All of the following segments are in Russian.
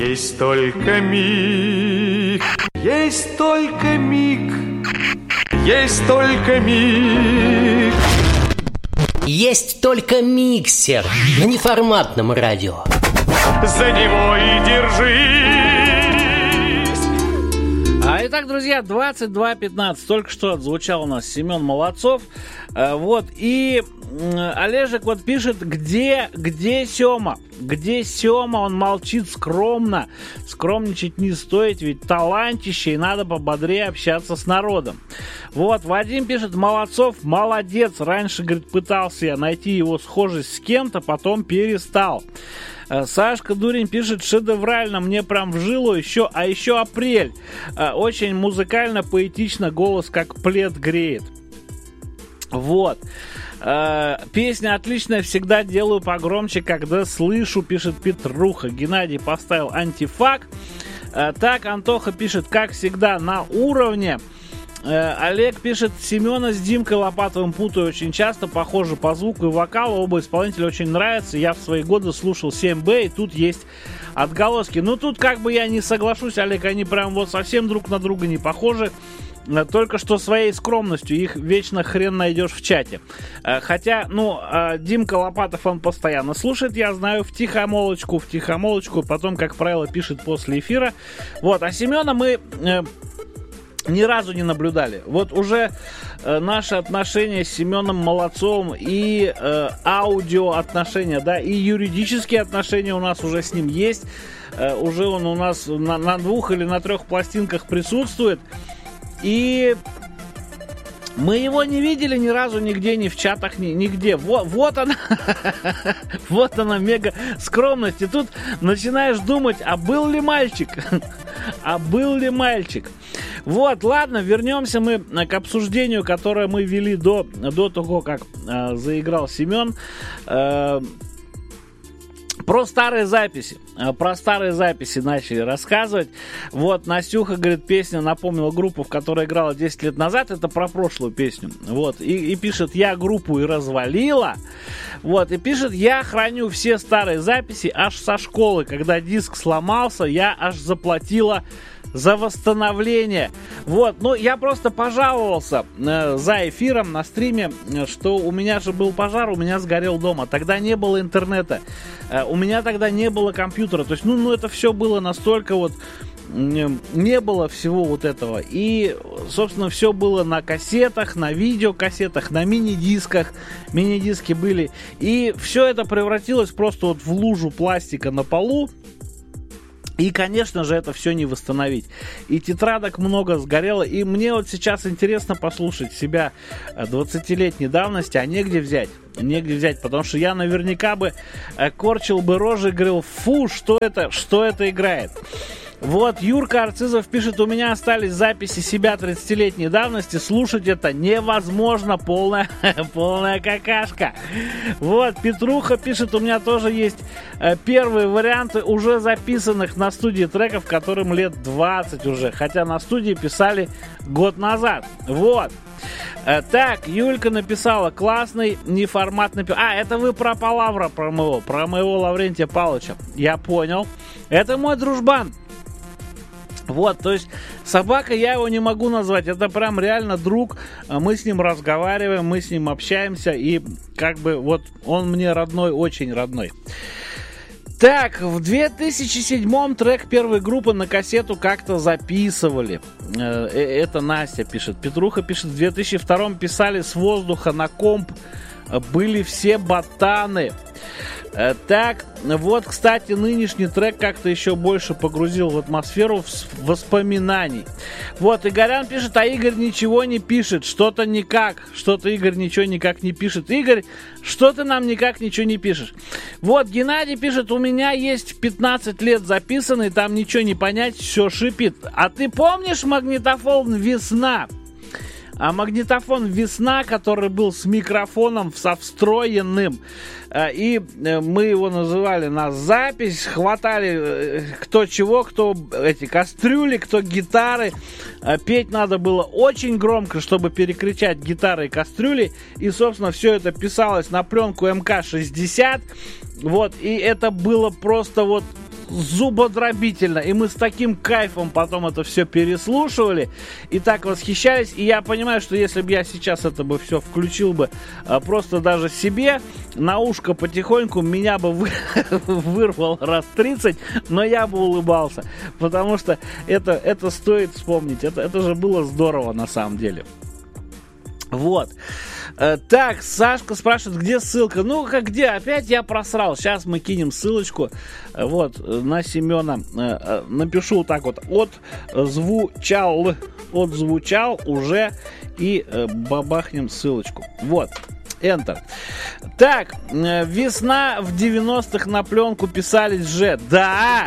Есть только миг, есть только миг, есть только миг. Есть только миксер на неформатном радио. За него и держись. Итак, друзья, 22:15. Только что отзвучал у нас Семен Молодцов. Вот, и Олежек вот пишет, где Сема? Где Сема? Он молчит скромно. Скромничать не стоит, ведь талантище, и надо пободрее общаться с народом. Вот, Вадим пишет, Молодцов молодец. Раньше, говорит, пытался я найти его схожесть с кем-то, потом перестал. Сашка Дурень пишет, шедеврально, мне прям в жилу, еще апрель. Очень музыкально, поэтично, голос как плед греет. Вот. Песня отличная, всегда делаю погромче, когда слышу, пишет Петруха. Геннадий поставил антифак. Так, Антоха пишет, как всегда, на уровне. Олег пишет, Семена с Димкой Лопатовым путаю очень часто, похоже по звуку и вокалу, оба исполнителя очень нравятся. Я в свои годы слушал 7Б, и тут есть отголоски. Ну, тут как бы я не соглашусь, Олег, они прям вот совсем друг на друга не похожи. Только что своей скромностью, их вечно хрен найдешь в чате. Хотя, Димка Лопатов, он постоянно слушает, я знаю, втихомолочку, потом, как правило, пишет после эфира. Вот, а Семена мы ни разу не наблюдали. Вот уже наши отношения с Семеном Молодцовым и аудиоотношения, да, и юридические отношения у нас уже с ним есть. Уже он у нас на 2 или на 3 пластинках присутствует. И мы его не видели ни разу нигде, ни в чатах, нигде. Вот она, вот она, мега скромность. И тут начинаешь думать, а был ли мальчик? Вот, ладно, вернемся мы к обсуждению, которое мы вели до того, как заиграл Семен. Про старые записи начали рассказывать. Вот, Настюха, говорит, песня напомнила группу, в которой играла 10 лет назад. Это про прошлую песню. Вот, и пишет, я группу и развалила. Вот, и пишет, я храню все старые записи аж со школы. Когда диск сломался, я аж заплатила за восстановление. Вот, я просто пожаловался за эфиром на стриме, что у меня же был пожар, у меня сгорел дома. Тогда не было интернета, у меня тогда не было компьютера. То есть, это все было настолько вот, не было всего вот этого. И, собственно, все было на кассетах, на видеокассетах, на мини-дисках. Мини-диски были. И все это превратилось просто вот в лужу пластика на полу. И, конечно же, это все не восстановить. И тетрадок много сгорело. И мне вот сейчас интересно послушать себя 20-летней давности, а негде взять. Потому что я наверняка бы корчил бы рожи и говорил, фу, что это играет. Вот, Юрка Арцизов пишет, у меня остались записи себя 30-летней давности, слушать это невозможно, полная какашка. Вот, Петруха пишет, у меня тоже есть первые варианты уже записанных на студии треков, которым лет 20 уже, хотя на студии писали год назад. Вот. Так, Юлька написала, классный неформатный... это вы про Палавра, про моего Лаврентия Павловича. Я понял. Это мой дружбан. Вот, то есть собака, я его не могу назвать, это прям реально друг, мы с ним разговариваем, мы с ним общаемся, и как бы вот он мне родной, очень родной. Так, в 2007-м трек первой группы на кассету как-то записывали. Это Настя пишет. Петруха пишет, в 2002-м писали с воздуха на комп, были все ботаны. Так, вот, кстати, нынешний трек как-то еще больше погрузил в атмосферу воспоминаний. Вот, Игорян пишет, а Игорь ничего не пишет, что-то Игорь ничего никак не пишет. Игорь, что ты нам никак ничего не пишешь? Вот, Геннадий пишет, у меня есть 15 лет записанный, там ничего не понять, все шипит. А ты помнишь магнитофон «Весна»? А магнитофон «Весна», который был с микрофоном, со встроенным, и мы его называли на запись, хватали кто чего, кто эти кастрюли, кто гитары. Петь надо было очень громко, чтобы перекричать гитары и кастрюли. И, собственно, все это писалось на пленку МК-60. Вот, и это было просто вот зубодробительно. И мы с таким кайфом потом это все переслушивали и так восхищались. И я понимаю, что если бы я сейчас это бы все включил бы просто даже себе на ушко потихоньку, меня бы вырвал раз 30, но я бы улыбался. Потому что это стоит вспомнить. Это же было здорово на самом деле. Вот. Так, Сашка спрашивает, где ссылка? Ну, как где? Опять я просрал. Сейчас мы кинем ссылочку вот на Семена. Напишу так вот. Отзвучал уже. И бабахнем ссылочку. Вот. Enter. Так, весна в 90-х на пленку писались же. Да,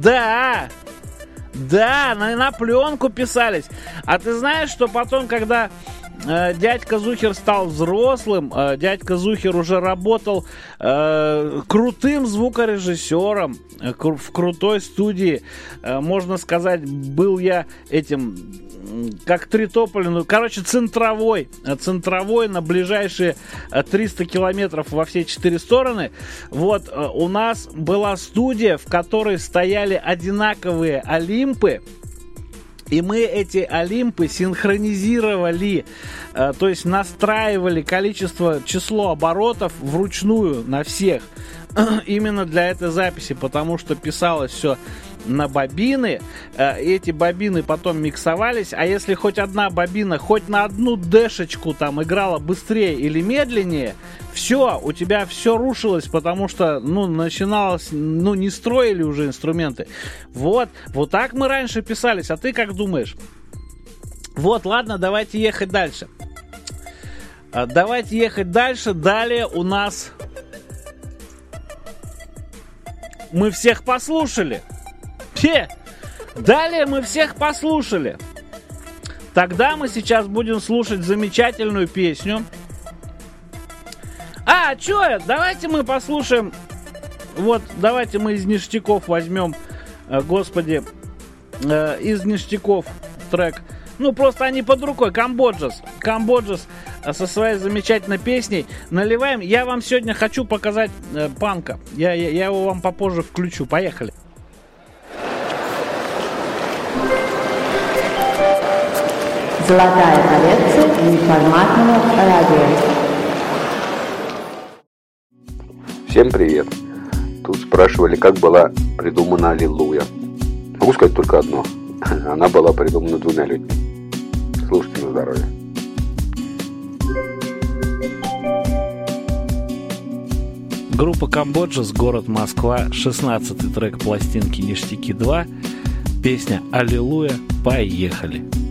на пленку писались. А ты знаешь, что потом, когда дядька Зухер стал взрослым, дядька Зухер уже работал крутым звукорежиссером в крутой студии. Можно сказать, был я этим, как Тритополь, ну, короче, центровой на ближайшие 300 километров во все 4 стороны. Вот, у нас была студия, в которой стояли одинаковые Олимпы. И мы эти Олимпы синхронизировали, то есть настраивали число оборотов вручную на всех. Именно для этой записи, потому что писалось все на бобины. Эти бобины потом миксовались, а если хоть одна бобина хоть на одну дэшечку там играла быстрее или медленнее, все, у тебя все рушилось, потому что, начиналось, не строили уже инструменты. Вот так мы раньше писались, а ты как думаешь? Вот, ладно, давайте ехать дальше. Далее у нас... Мы всех послушали. Далее мы всех послушали. Тогда мы сейчас будем слушать замечательную песню. Давайте мы послушаем. Вот, давайте мы из ништяков возьмем, из ништяков трек. Просто они под рукой. Камбоджас со своей замечательной песней. Наливаем. Я вам сегодня хочу показать панка. Я его вам попозже включу. Поехали. Золотая коллекция неформатного радио. Всем привет. Тут спрашивали, как была придумана «Аллилуйя». Могу сказать только одно. Она была придумана 2 людьми. Слушайте на здоровье. Группа Камбоджас, город Москва, 16-й трек пластинки «Ништяки 2», песня «Аллилуйя». Поехали.